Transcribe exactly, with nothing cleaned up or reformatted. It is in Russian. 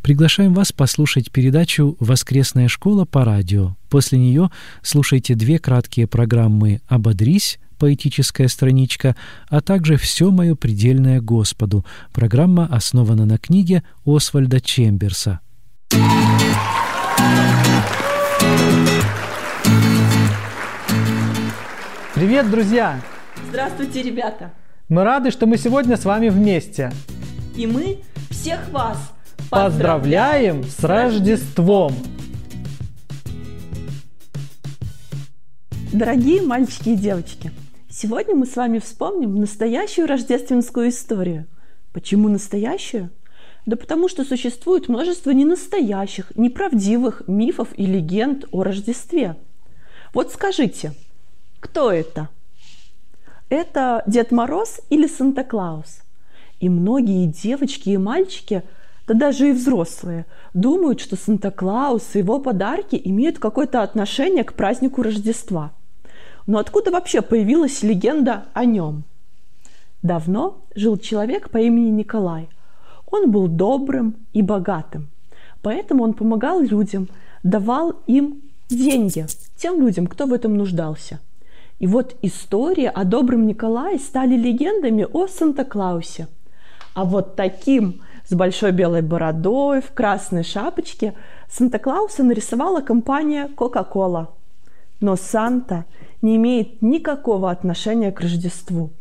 Приглашаем вас послушать передачу «Воскресная школа» по радио. После нее слушайте две краткие программы «Ободрись», поэтическая страничка, а также «Все мое предельное Господу». Программа основана на книге Освальда Чемберса. Привет, друзья! Здравствуйте, ребята! Мы рады, что мы сегодня с вами вместе. И мы всех вас поздравляем с Рождеством! Дорогие мальчики и девочки, сегодня мы с вами вспомним настоящую рождественскую историю. Почему настоящую? Да потому что существует множество ненастоящих, неправдивых мифов и легенд о Рождестве. Вот скажите, кто это? Это Дед Мороз или Санта-Клаус? И многие девочки и мальчики, да даже и взрослые, думают, что Санта-Клаус и его подарки имеют какое-то отношение к празднику Рождества. Но откуда вообще появилась легенда о нем? Давно жил человек по имени Николай. Он был добрым и богатым, поэтому он помогал людям, давал им деньги, тем людям, кто в этом нуждался. И вот истории о добром Николае стали легендами о Санта-Клаусе. А вот таким, с большой белой бородой, в красной шапочке, Санта-Клауса нарисовала компания Coca-Cola. Но Санта не имеет никакого отношения к Рождеству.